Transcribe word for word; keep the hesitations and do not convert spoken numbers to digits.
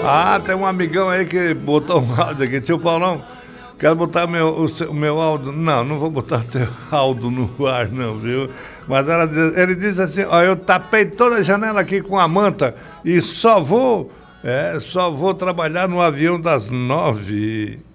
Ah, tem um amigão aí que botou um áudio aqui, tio Paulão. Quero botar meu, o, seu, o meu áudio. Não, não vou botar teu áudio no ar, não, viu? Mas ela diz, ele diz assim: ó, eu tapei toda a janela aqui com a manta e só vou, é, só vou trabalhar no avião das nove.